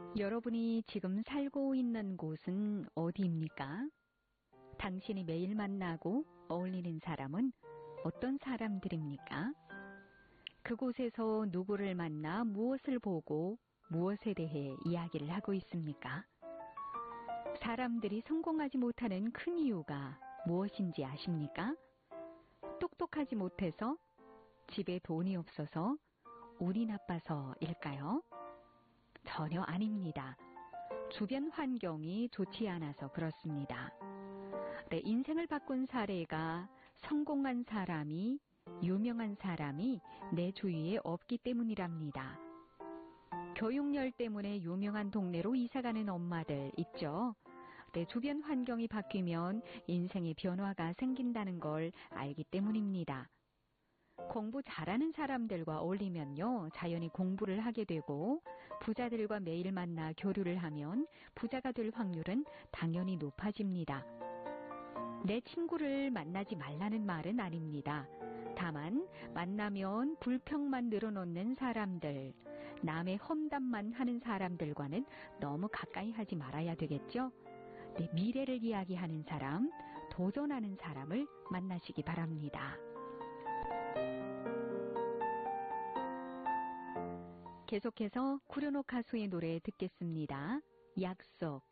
여러분이 지금 살고 있는 곳은 어디입니까? 당신이 매일 만나고 어울리는 사람은 어떤 사람들입니까? 그곳에서 누구를 만나 무엇을 보고 무엇에 대해 이야기를 하고 있습니까? 사람들이 성공하지 못하는 큰 이유가 무엇인지 아십니까? 똑똑하지 못해서, 집에 돈이 없어서, 운이 나빠서일까요? 전혀 아닙니다. 주변 환경이 좋지 않아서 그렇습니다. 내 인생을 바꾼 사례가 성공한 사람이, 유명한 사람이 내 주위에 없기 때문이랍니다. 교육열 때문에 유명한 동네로 이사가는 엄마들 있죠? 내 주변 환경이 바뀌면 인생의 변화가 생긴다는 걸 알기 때문입니다. 공부 잘하는 사람들과 어울리면요, 자연히 공부를 하게 되고, 부자들과 매일 만나 교류를 하면 부자가 될 확률은 당연히 높아집니다. 내 친구를 만나지 말라는 말은 아닙니다. 다만 만나면 불평만 늘어놓는 사람들, 남의 험담만 하는 사람들과는 너무 가까이 하지 말아야 되겠죠? 내 미래를 이야기하는 사람, 도전하는 사람을 만나시기 바랍니다. 계속해서 쿠르노 가수의 노래 듣겠습니다. 약속.